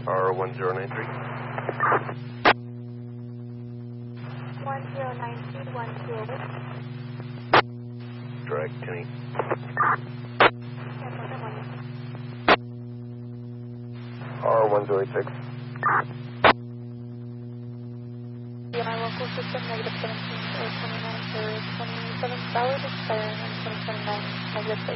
R1093. 1093, Drag 10. R1086. Yeah, my local system, negative 17 or 29 for 27 valid, expiring in 2029, negative